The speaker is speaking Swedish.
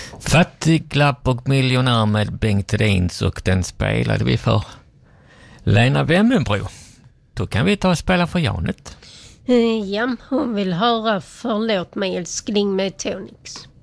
Fattiglapp och miljonär med Bengt Hedins, och den spelade vi för Lena Wemmenbro. Då kan vi ta och spela för Janet. Ja, hon vill höra Förlåt mig älskling med Tonix.